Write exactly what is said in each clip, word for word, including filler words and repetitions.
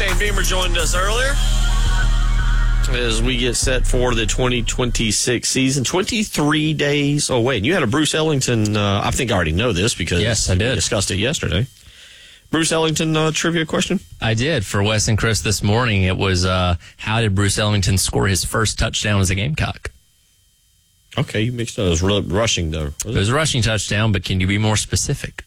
Shane Beamer joined us earlier as we get set for the twenty twenty-six season. twenty-three days. Oh, wait. You had a Bruce Ellington. Uh, I think I already know this because yes, I did. we discussed it yesterday. Bruce Ellington uh, trivia question? I did. For Wes and Chris this morning, it was uh, how did Bruce Ellington score his first touchdown as a Gamecock? Okay, you mixed up. It was really rushing, though. Was it? it was a rushing touchdown, but can you be more specific?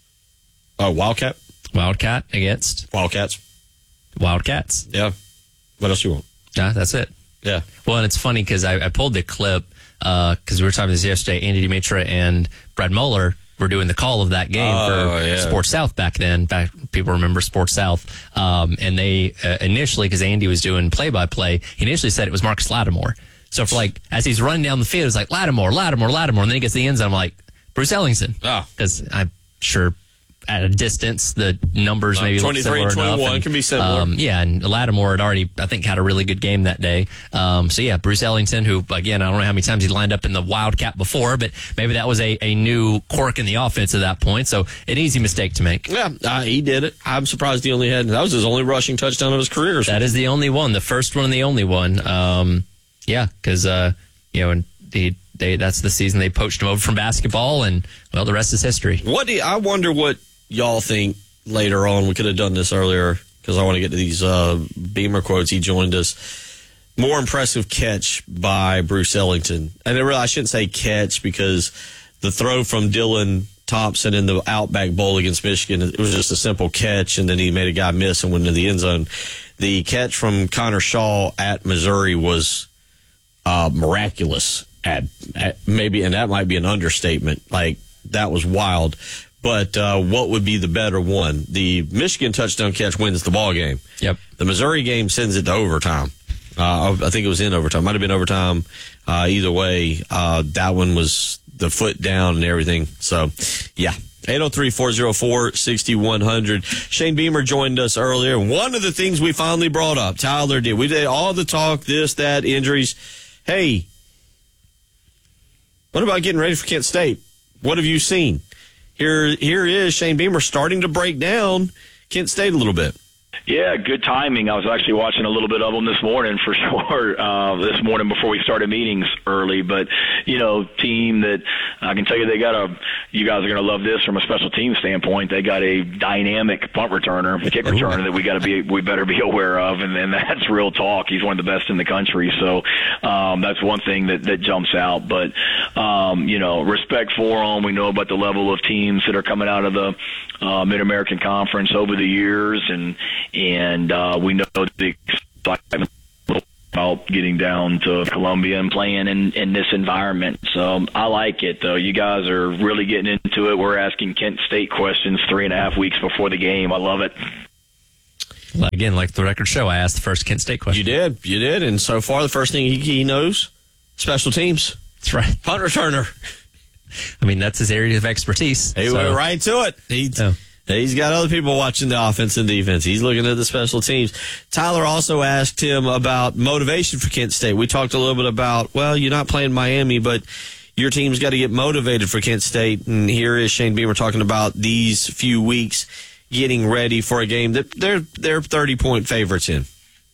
Oh, Wildcat? Wildcat against? Wildcats. Wildcats. Yeah. What else you want? Yeah, that's it. Yeah. Well, and it's funny because I, I pulled the clip because uh, we were talking this yesterday. Andy Dimitra and Brad Mueller were doing the call of that game oh, for yeah. Sports South back then. Back, people remember Sports South. Um, and they uh, initially, because Andy was doing play-by-play, he initially said it was Marcus Lattimore. So for like, as he's running down the field, it's like Lattimore, Lattimore, Lattimore. And then he gets to the end zone, I'm like, Bruce Ellington. Oh. Because I'm sure at a distance, the numbers uh, maybe look twenty-three and twenty-one and, can be similar. Um, yeah, and Lattimore had already, I think, had a really good game that day. Um, so, yeah, Bruce Ellington, who, again, I don't know how many times he lined up in the Wildcat before, but maybe that was a, a new quirk in the offense at that point. So, an easy mistake to make. Yeah, uh, he did it. I'm surprised he only had, that was his only rushing touchdown of his career. That is the only one, the first one and the only one. Um, yeah, because, uh, you know, and he, they, that's the season they poached him over from basketball, and, well, the rest is history. What do you, I wonder what y'all think later on. We could have done this earlier because I want to get to these uh, Beamer quotes. He joined us. More impressive catch by Bruce Ellington. And I, really, I shouldn't say catch because the throw from Dylan Thompson in the Outback Bowl against Michigan, it was just a simple catch, and then he made a guy miss and went into the end zone. The catch from Connor Shaw at Missouri was uh, miraculous. At, at maybe, and that might be an understatement. Like, that was wild. But uh, what would be the better one? The Michigan touchdown catch wins the ball game. Yep. The Missouri game sends it to overtime. Uh, I think it was in overtime. Might have been overtime. Uh, either way, uh, that one was the foot down and everything. So, yeah. eight oh three, four oh four, six one zero zero. Shane Beamer joined us earlier. One of the things we finally brought up, Tyler did. We did all the talk, this, that, injuries. Hey, what about getting ready for Kent State? What have you seen? Here, here is Shane Beamer starting to break down Kent State a little bit. Yeah, good timing. I was actually watching a little bit of them this morning for sure, uh, this morning before we started meetings early. But, you know, team that I can tell you they got a – you guys are going to love this from a special team standpoint. They got a dynamic punt returner, kick returner that we got to be – we better be aware of, and, and that's real talk. He's one of the best in the country. So um, that's one thing that, that jumps out. But, um, you know, respect for them. We know about the level of teams that are coming out of the uh, Mid-American Conference over the years, and – And uh, we know the excitement about getting down to Columbia and playing in, in this environment. So I like it, though. You guys are really getting into it. We're asking Kent State questions three and a half weeks before the game. I love it. Well, again, like the record show, I asked the first Kent State question. You did. You did. And so far, the first thing he, he knows, special teams. That's right. Punt returner. I mean, that's his area of expertise. He so. went right to it. He oh. He's got other people watching the offense and defense. He's looking at the special teams. Tyler also asked him about motivation for Kent State. We talked a little bit about, well, you're not playing Miami, but your team's got to get motivated for Kent State. And here is Shane Beamer talking about these few weeks getting ready for a game that they're they're thirty-point favorites in.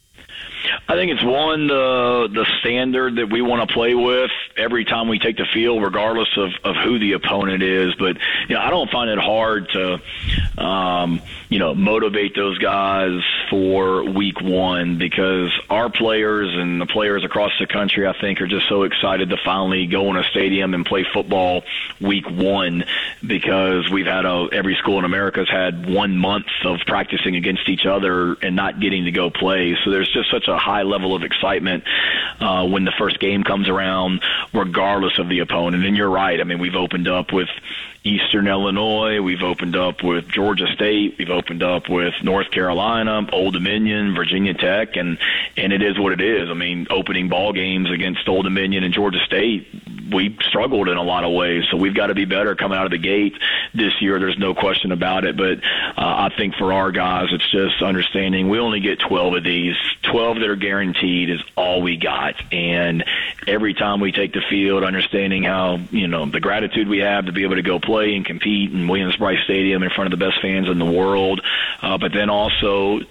I think it's one, the the standard that we want to play with every time we take the field, regardless of, of who the opponent is. But, you know, I don't find it hard to, um, you know, motivate those guys for week one, because our players and the players across the country, I think, are just so excited to finally go in a stadium and play football week one, because we've had a, every school in America has had one month of practicing against each other and not getting to go play. So there's just such a high level of excitement uh, when the first game comes around, regardless of the opponent. And you're right. I mean, we've opened up with Eastern Illinois. We've opened up with Georgia State. We've opened up with North Carolina, Old Dominion, Virginia Tech, and and it is what it is. I mean, opening ball games against Old Dominion and Georgia State, we struggled in a lot of ways. So we've got to be better coming out of the gate this year. There's no question about it. But uh, I think for our guys, it's just understanding we only get twelve of these. twelve that are guaranteed is all we got. And every time we take the field, understanding how, you know, the gratitude we have to be able to go play and compete in Williams-Brice Stadium in front of the best fans in the world, uh, but then also the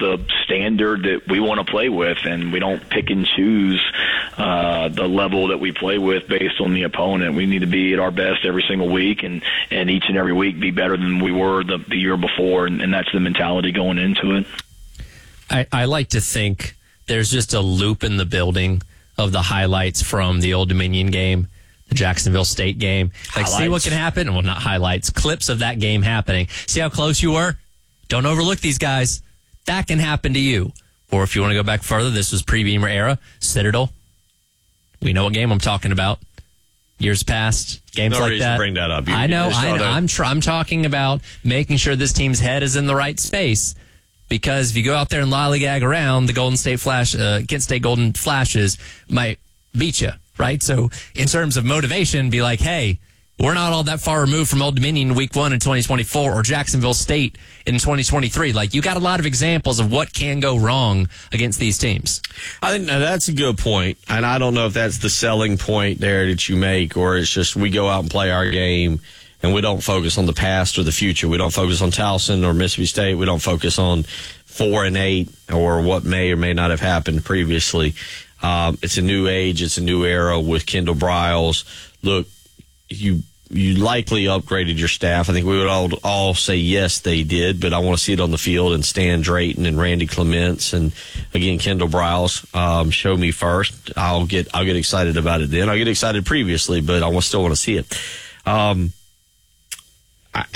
standard that we want to play with, and we don't pick and choose uh, the level that we play with based on the opponent. We need to be at our best every single week, and, and each and every week be better than we were the, the year before, and, and that's the mentality going into it. I, I like to think there's just a loop in the building of the highlights from the Old Dominion game, the Jacksonville State game. Like, highlights. See what can happen? Well, not highlights, clips of that game happening. See how close you were? Don't overlook these guys. That can happen to you. Or if you want to go back further, this was pre-Beamer era, Citadel. We know what game I'm talking about. Years past, games no like reason that. To bring that up. You, I know. I know. to... I'm, tr- I'm talking about making sure this team's head is in the right space. Because if you go out there and lollygag around, the Golden State Flash, uh, Kent State Golden Flashes might beat you, right? So in terms of motivation, be like, hey, we're not all that far removed from Old Dominion week one in twenty twenty-four or Jacksonville State in twenty twenty-three. Like, you got a lot of examples of what can go wrong against these teams. I think now that's a good point, and I don't know if that's the selling point there that you make, or it's just we go out and play our game and we don't focus on the past or the future. We don't focus on Towson or Mississippi State. We don't focus on four and eight or what may or may not have happened previously. Um, it's a new age. It's a new era with Kendall Briles. Look, you you likely upgraded your staff. I think we would all all say yes, they did, but I want to see it on the field. And Stan Drayton and Randy Clements and again Kendall Briles. Um, show me first. I'll get I'll get excited about it then. I get excited previously, but I still want to see it. Um, I,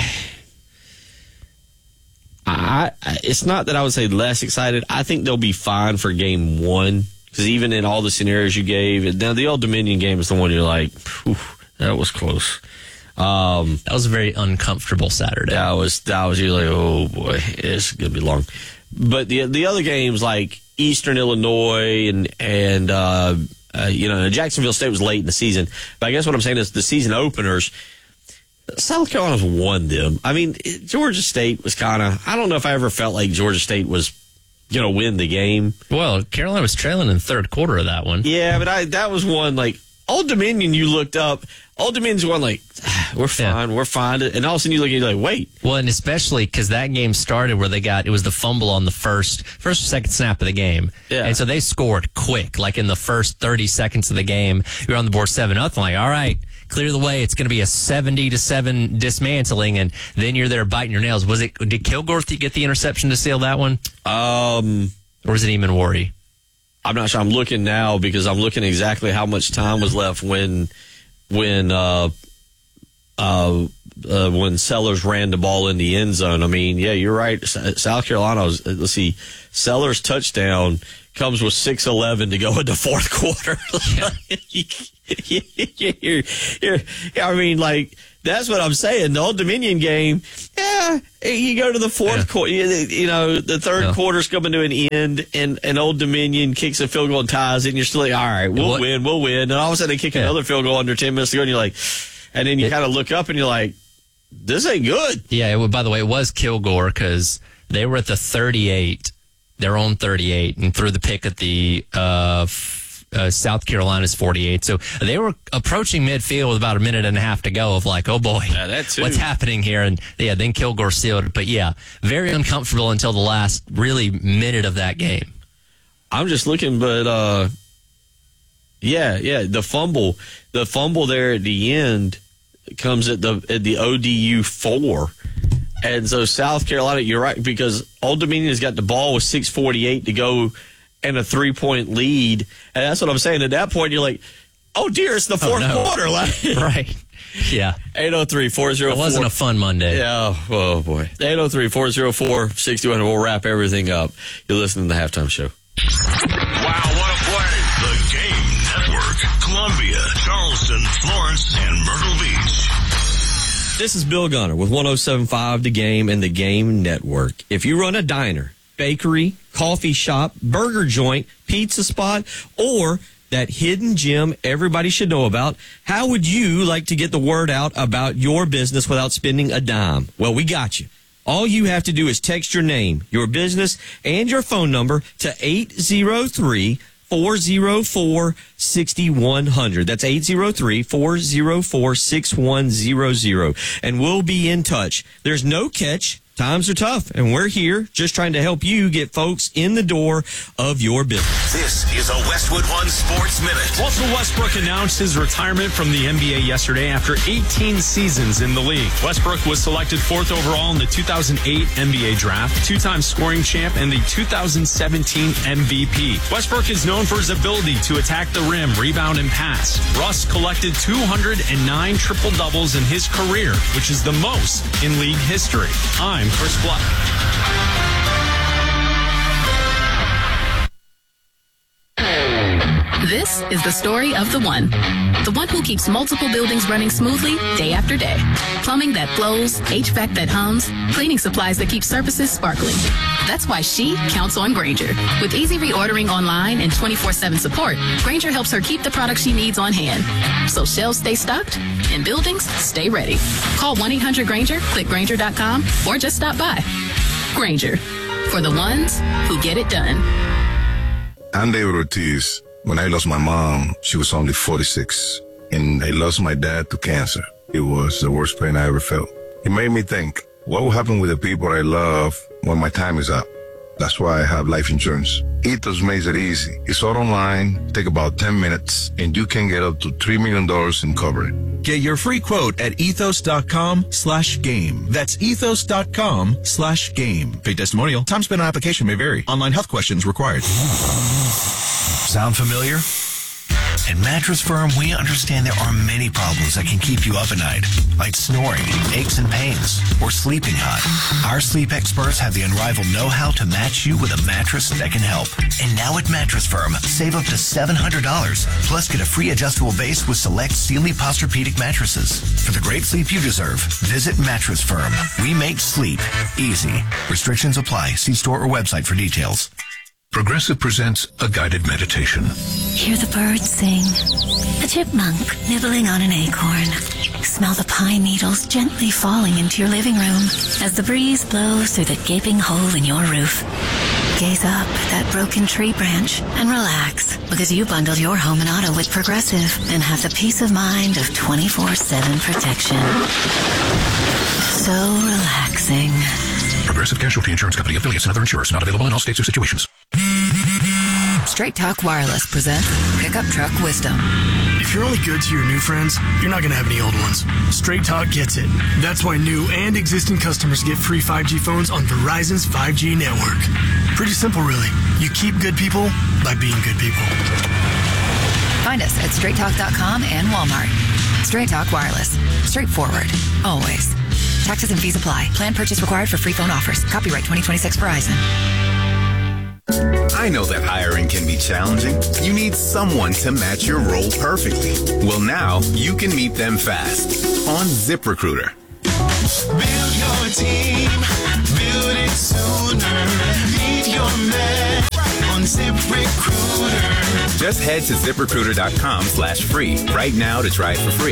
I, it's not that I would say less excited. I think they'll be fine for game one because even in all the scenarios you gave, now the Old Dominion game is the one you're like, that was close. Um, that was a very uncomfortable Saturday. That was that was you're like, oh boy, it's gonna be long. But the the other games like Eastern Illinois and and uh, uh, you know Jacksonville State was late in the season. But I guess what I'm saying is the season openers. South Carolina's won them. I mean, Georgia State was kind of, I don't know if I ever felt like Georgia State was going to win the game. Well, Carolina was trailing in the third quarter of that one. Yeah, but I that was one, like, Old Dominion, you looked up, Old Dominion's one, like, ah, we're fine, yeah. we're fine. And all of a sudden you look at it, you're like, wait. Well, and especially because that game started where they got, it was the fumble on the first, first or second snap of the game. Yeah. And so they scored quick, like in the first thirty seconds of the game. You're on the board seven nothing, like, all right. Clear the way. It's going to be a seventy to seven dismantling, and then you're there biting your nails. Was it? Did Kilgore get the interception to seal that one? Um, or was it Eamon Worry? I'm not sure. I'm looking now because I'm looking exactly how much time was left when when uh, uh, uh, when Sellers ran the ball in the end zone. I mean, yeah, you're right. South Carolina was, let's see, Sellers' touchdown comes with six eleven to go in the fourth quarter. Yeah. you're, you're, I mean, like, that's what I'm saying. The Old Dominion game, yeah, you go to the fourth yeah. quarter, you know, the third yeah. quarter's coming to an end, and, and Old Dominion kicks a field goal and ties it, and you're still like, all right, we'll what? win, we'll win. And all of a sudden they kick yeah. another field goal under ten minutes to go, and you're like, and then you kind of look up and you're like, this ain't good. Yeah, it, by the way, it was Kilgore because they were at the thirty-eight, their own thirty-eight, and threw the pick at the uh, f- uh, South Carolina's forty-eight. So they were approaching midfield with about a minute and a half to go of like, oh boy, yeah, that too. What's happening here? And yeah, then Kilgore sealed it. But yeah, very uncomfortable until the last really minute of that game. I'm just looking, but uh, yeah, yeah, the fumble, the fumble there at the end comes at the at the O D U four. And so South Carolina, you're right, because Old Dominion has got the ball with six forty-eight to go and a three-point lead. And that's what I'm saying. At that point, you're like, oh, dear, it's the fourth oh, no. quarter. Right. Yeah. eight oh three, four oh four. It wasn't a fun Monday. Yeah. Oh, boy. eight oh three, four oh four, six two hundred. We'll wrap everything up. You're listening to the Halftime Show. Wow, what a play. The Game Network. Columbia, Charleston, Florence, and Myrtle Beach. This is Bill Gunner with one oh seven point five The Game and The Game Network. If you run a diner, bakery, coffee shop, burger joint, pizza spot, or that hidden gem everybody should know about, how would you like to get the word out about your business without spending a dime? Well, we got you. All you have to do is text your name, your business, and your phone number to eight oh three, four oh four, six one zero zero. That's eight oh three, four oh four, six one zero zero. And we'll be in touch. There's no catch, times are tough, and we're here just trying to help you get folks in the door of your business. This is a Westwood One Sports Minute. Russell Westbrook announced his retirement from the N B A yesterday after eighteen seasons in the league. Westbrook was selected fourth overall in the two thousand eight N B A draft, two-time scoring champ, and the two thousand seventeen M V P. Westbrook is known for his ability to attack the rim, rebound, and pass. Russ collected two hundred nine triple-doubles in his career, which is the most in league history. I'm Chris Black. This is the story of the one. The one who keeps multiple buildings running smoothly day after day. Plumbing that flows, H V A C that hums, cleaning supplies that keep surfaces sparkling. That's why she counts on Grainger. With easy reordering online and twenty-four seven support, Grainger helps her keep the products she needs on hand. So shelves stay stocked and buildings stay ready. Call one eight hundred Grainger, click Grainger dot com, or just stop by. Grainger, for the ones who get it done. I'm David Ortiz. When I lost my mom, she was only forty-six, and I lost my dad to cancer. It was the worst pain I ever felt. It made me think, what will happen with the people I love when my time is up? That's why I have life insurance. Ethos makes it easy. It's all online, take about ten minutes, and you can get up to three million dollars in coverage. Get your free quote at ethos.com slash game. That's ethos.com slash game. Paid testimonial. Time spent on application may vary. Online health questions required. Sound familiar? At Mattress Firm, we understand there are many problems that can keep you up at night, like snoring, aches and pains, or sleeping hot. Our sleep experts have the unrivaled know-how to match you with a mattress that can help. And now at Mattress Firm, save up to seven hundred dollars, plus get a free adjustable base with select Sealy Posturepedic mattresses. For the great sleep you deserve, visit Mattress Firm. We make sleep easy. Restrictions apply. See store or website for details. Progressive presents a guided meditation. Hear the birds sing, a chipmunk nibbling on an acorn. Smell the pine needles gently falling into your living room as the breeze blows through the gaping hole in your roof. Gaze up at that broken tree branch and relax, because you bundled your home and auto with Progressive and have the peace of mind of twenty-four seven protection. So relaxing. Progressive Casualty Insurance Company, affiliates, and other insurers. Not available in all states or situations. Straight Talk Wireless presents Pickup Truck Wisdom. If you're only good to your new friends, you're not going to have any old ones. Straight Talk gets it. That's why new and existing customers get free five G phones on Verizon's five G network. Pretty simple, really. You keep good people by being good people. Find us at straight talk dot com and Walmart. Straight Talk Wireless. Straightforward. Always. Taxes and fees apply. Plan purchase required for free phone offers. Copyright twenty twenty-six Verizon. I know that hiring can be challenging. You need someone to match your role perfectly. Well, now you can meet them fast on ZipRecruiter. Build your team. Build it sooner. Meet your match on ZipRecruiter. Just head to ZipRecruiter dot com slash free right now to try it for free.